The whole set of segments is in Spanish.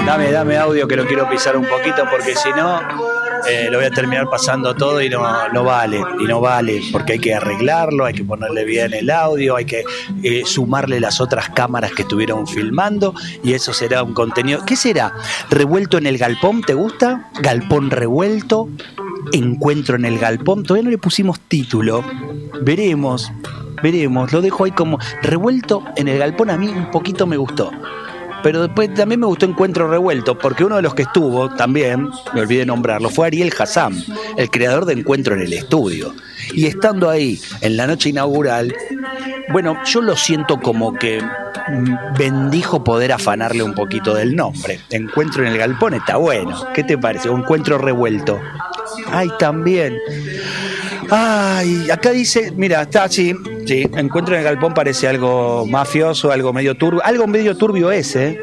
Dame audio que lo quiero pisar un poquito porque si no lo voy a terminar pasando todo y no vale, porque hay que arreglarlo, hay que ponerle bien el audio, hay que sumarle las otras cámaras que estuvieron filmando y eso será un contenido. ¿Qué será? ¿Revuelto en el galpón? ¿Te gusta? ¿Galpón revuelto? ¿Encuentro en el galpón? Todavía no le pusimos título. Veremos, lo dejo ahí como revuelto en el galpón. A mí un poquito me gustó. Pero después también me gustó Encuentro Revuelto, porque uno de los que estuvo también, me olvidé nombrarlo, fue Ariel Hassam, el creador de Encuentro en el Estudio. Y estando ahí en la noche inaugural, bueno, yo lo siento como que bendijo poder afanarle un poquito del nombre. Encuentro en el galpón está bueno. ¿Qué te parece? O Encuentro Revuelto. Ay, también. Ay, acá dice, mira, está así. Sí, Encuentro en el galpón parece algo mafioso, algo medio turbio. Algo medio turbio es, ¿eh?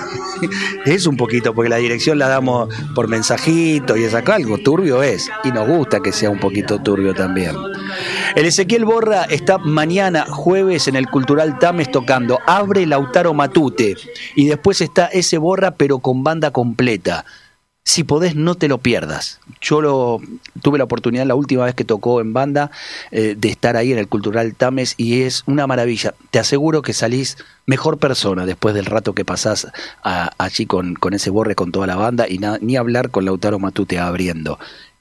Es un poquito, porque la dirección la damos por mensajito y es acá, algo turbio es. Y nos gusta que sea un poquito turbio también. El Ezequiel Borra está mañana, jueves, en el Cultural Tames tocando. Abre Lautaro Matute. Y después está ese Borra, pero con banda completa. Si podés, no te lo pierdas. Yo tuve la oportunidad la última vez que tocó en banda de estar ahí en el Cultural Tames y es una maravilla. Te aseguro que salís mejor persona después del rato que pasás allí con ese Borre, con toda la banda y ni hablar con Lautaro Matute abriendo.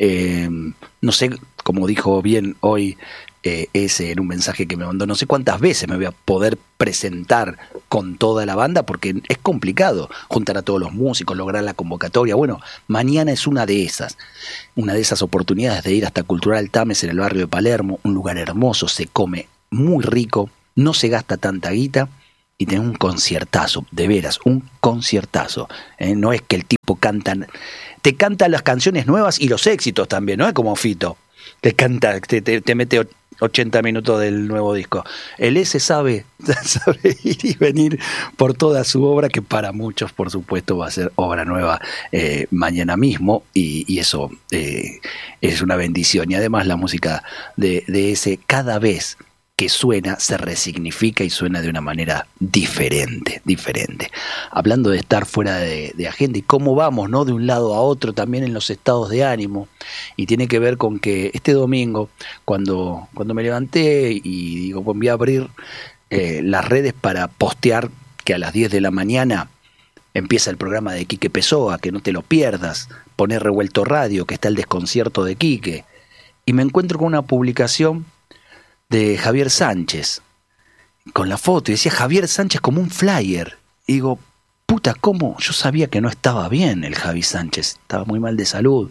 No sé, como dijo bien hoy ese en un mensaje que me mandó, no sé cuántas veces me voy a poder presentar con toda la banda porque es complicado juntar a todos los músicos, lograr la convocatoria. Bueno, mañana es una de esas oportunidades de ir hasta Cultural Tames en el barrio de Palermo, un lugar hermoso, se come muy rico, no se gasta tanta guita y tenés un conciertazo, de veras, un conciertazo. No es que el tipo te canta las canciones nuevas y los éxitos también, no es como Fito, te canta, te mete 80 minutos del nuevo disco. El S sabe ir y venir por toda su obra, que para muchos, por supuesto, va a ser obra nueva mañana mismo, y eso es una bendición. Y además la música de ese, cada vez que suena, se resignifica y suena de una manera diferente. Hablando de estar fuera de agenda y cómo vamos, ¿no?, de un lado a otro también en los estados de ánimo, y tiene que ver con que este domingo, cuando me levanté y digo, pues voy a abrir las redes para postear que a las 10 de la mañana empieza el programa de Quique Pessoa, que no te lo pierdas, poner Revuelto Radio, que está el desconcierto de Quique, y me encuentro con una publicación de Javier Sánchez, con la foto, y decía Javier Sánchez como un flyer. Y digo, puta, ¿cómo? Yo sabía que no estaba bien el Javi Sánchez, estaba muy mal de salud.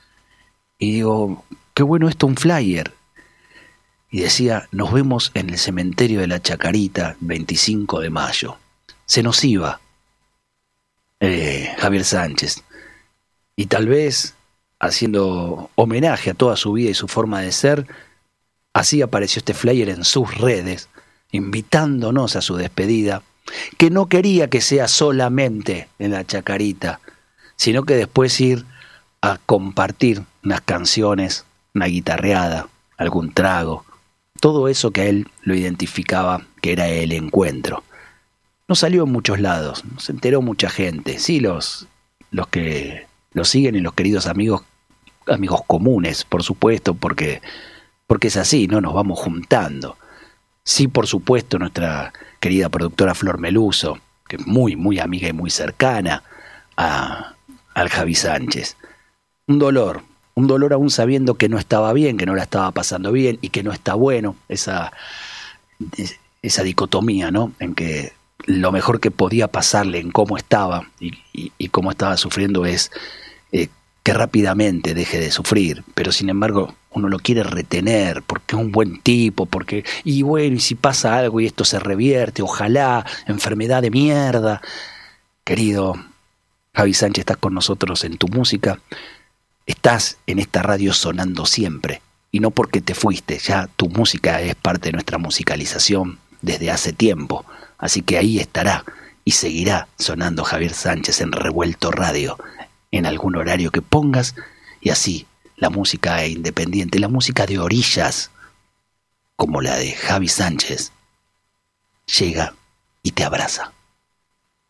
Y digo, qué bueno esto, un flyer. Y decía, nos vemos en el cementerio de la Chacarita, 25 de mayo. Se nos iba Javier Sánchez. Y tal vez, haciendo homenaje a toda su vida y su forma de ser, así apareció este flyer en sus redes, invitándonos a su despedida, que no quería que sea solamente en la Chacarita, sino que después ir a compartir unas canciones, una guitarreada, algún trago, todo eso que a él lo identificaba que era el encuentro. No salió en muchos lados, no se enteró mucha gente, sí los que lo siguen y los queridos amigos comunes, por supuesto, porque es así, ¿no? Nos vamos juntando. Sí, por supuesto, nuestra querida productora Flor Meluso, que es muy, muy amiga y muy cercana al Javi Sánchez. Un dolor aún sabiendo que no estaba bien, que no la estaba pasando bien y que no está bueno, esa dicotomía, ¿no?, en que lo mejor que podía pasarle en cómo estaba y cómo estaba sufriendo es que rápidamente deje de sufrir, pero sin embargo uno lo quiere retener porque es un buen tipo, y bueno, y si pasa algo y esto se revierte, ojalá, enfermedad de mierda. Querido Javi Sánchez, estás con nosotros en tu música, estás en esta radio sonando siempre, y no porque te fuiste, ya tu música es parte de nuestra musicalización desde hace tiempo, así que ahí estará y seguirá sonando Javier Sánchez en Revuelto Radio, en algún horario que pongas, y así la música independiente, la música de orillas, como la de Javi Sánchez, llega y te abraza.